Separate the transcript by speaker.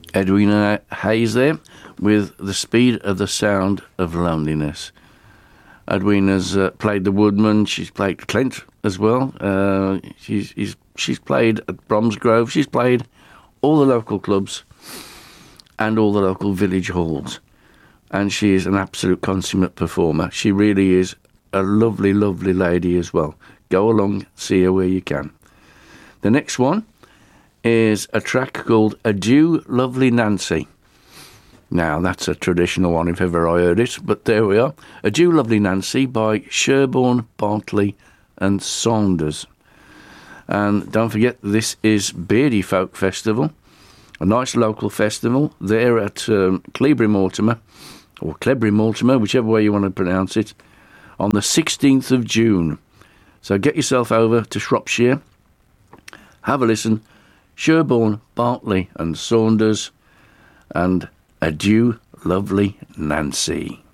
Speaker 1: Edwina Hayes there with The Speed of the Sound of Loneliness. Edwina's played The Woodman. She's played Clint as well. She's played at Bromsgrove. She's played all the local clubs and all the local village halls. And she is an absolute consummate performer. She really is a lovely, lovely lady as well. Go along, see her where you can. The next one is a track called Adieu, Lovely Nancy. Now, that's a traditional one if ever I heard it, but there we are. Adieu, Lovely Nancy by Sherborne, Bartley and Saunders. And don't forget, this is Beardy Folk Festival, a nice local festival there at Clebury Mortimer, or Clebury Mortimer, whichever way you want to pronounce it, on the 16th of June. So get yourself over to Shropshire, have a listen. Sherborne, Bartley and Saunders, and Adieu, Lovely Nancy.